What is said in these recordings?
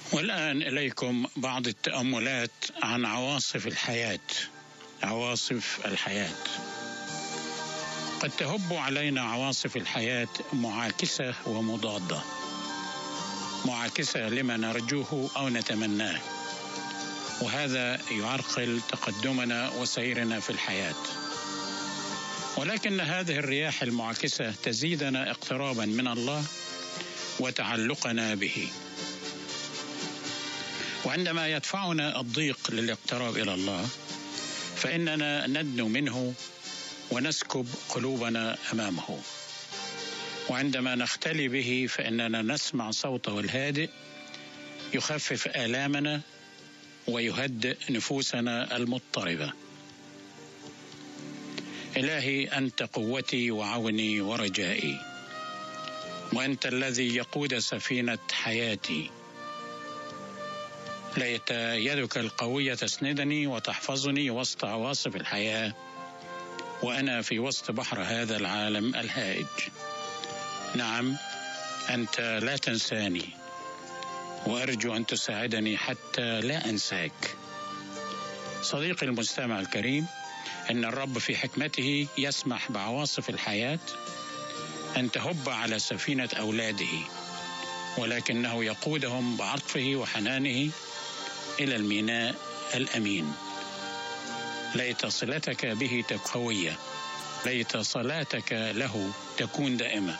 والآن إليكم بعض التأملات عن عواصف الحياة. عواصف الحياة قد تهب علينا عواصف الحياة معاكسة ومضادة، معاكسة لما نرجوه أو نتمناه، وهذا يعرقل تقدمنا وسيرنا في الحياة. ولكن هذه الرياح المعاكسة تزيدنا اقترابا من الله وتعلقنا به، وعندما يدفعنا الضيق للاقتراب إلى الله فإننا ندنو منه ونسكب قلوبنا أمامه، وعندما نختلي به فإننا نسمع صوته الهادئ يخفف آلامنا ويهدئ نفوسنا المضطربة. إلهي أنت قوتي وعوني ورجائي، وأنت الذي يقود سفينة حياتي. ليت يدك القوية تسندني وتحفظني وسط عواصف الحياة وأنا في وسط بحر هذا العالم الهائج. نعم، أنت لا تنساني، وأرجو أن تساعدني حتى لا أنساك. صديقي المستمع الكريم، إن الرب في حكمته يسمح بعواصف الحياة أن تهب على سفينة أولاده، ولكنه يقودهم بعطفه وحنانه إلى الميناء الأمين. ليت صلتك به تكون قوية، ليت صلاتك له تكون دائمة.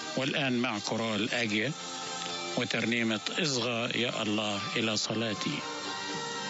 والآن مع كورال آجيا وترنيمة اصغى يا الله إلى صلاتي.